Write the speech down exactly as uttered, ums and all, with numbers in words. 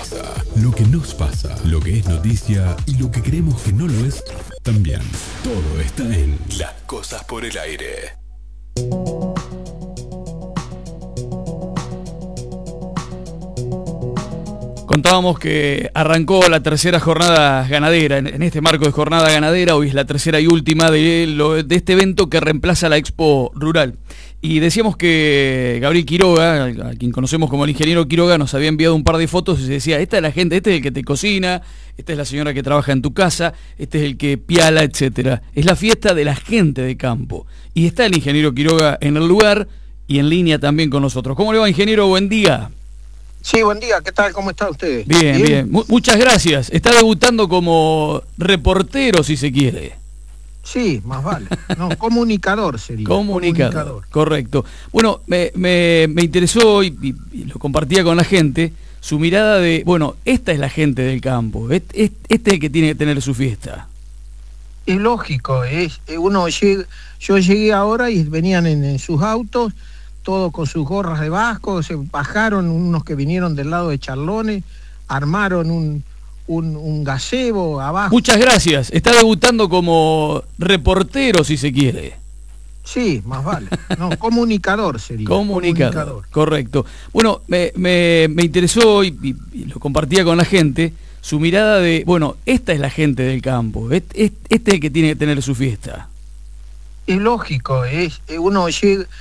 pasa, lo que nos pasa, lo que es noticia y lo que creemos que no lo es también. Todo está en Las Cosas por el Aire. Contábamos que arrancó la tercera jornada ganadera, en este marco de jornada ganadera, hoy es la tercera y última de, lo, de este evento que reemplaza la Expo Rural. Y decíamos que Gabriel Quiroga, a quien conocemos como el ingeniero Quiroga, nos había enviado un par de fotos y se decía, esta es la gente, este es el que te cocina, esta es la señora que trabaja en tu casa, este es el que piala, etcétera. Es la fiesta de la gente de campo. Y está el ingeniero Quiroga en el lugar y en línea también con nosotros. ¿Cómo le va, ingeniero? Buen día. Sí, buen día, ¿qué tal? ¿Cómo están ustedes? Bien, bien, bien. M- muchas gracias. Está debutando como reportero, si se quiere. Sí, más vale. No, comunicador sería. Comunicador, comunicador. Correcto. Bueno, me, me, me interesó y, y, y lo compartía con la gente, su mirada de, bueno, esta es la gente del campo, este, este es el que tiene que tener su fiesta. Es lógico, es uno llega, yo llegué ahora y venían en, en sus autos, todos con sus gorras de Vasco, se bajaron unos que vinieron del lado de Charlones, armaron un, un, un gazebo abajo. Muchas gracias. Está debutando como reportero, si se quiere. Sí, más vale. No, comunicador sería. Comunicador, comunicador. Correcto. Bueno, me, me, me interesó y, y, y lo compartía con la gente, su mirada de, bueno, esta es la gente del campo, este, este es el que tiene que tener su fiesta. Es lógico, es uno llega,